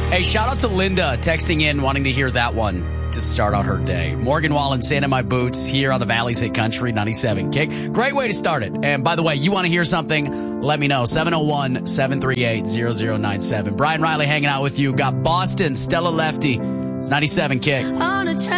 Hey, shout out to Linda texting in wanting to hear that one to start out her day. Morgan Wallen, Sand in My Boots here on the Valley's Hit Country 97 Kick. Great way to start it. And by the way, you want to hear something? Let me know. 701-738-0097. Brian Riley hanging out with you. Got Boston, Stella Lefty. It's 97 Kick.